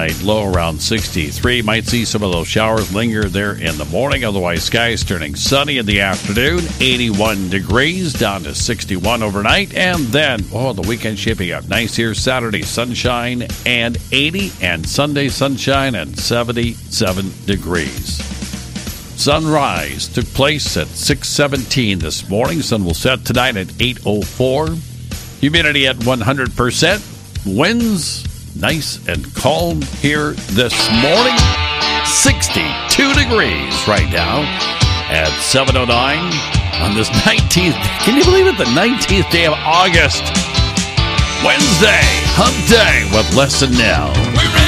tonight. Low around 63. Might see some of those showers linger there in the morning. Otherwise, skies turning sunny in the afternoon. 81 degrees down to 61 overnight. And then, the weekend shaping up nice here. Saturday, sunshine and 80. And Sunday, sunshine and 77 degrees. Sunrise took place at 6:17 this morning. Sun will set tonight at 8:04. Humidity at 100%. Winds nice and calm here this morning. 62 degrees right now at 7:09 on this 19th. Can you believe it? The 19th day of August. Wednesday, hump day with Lesson Now.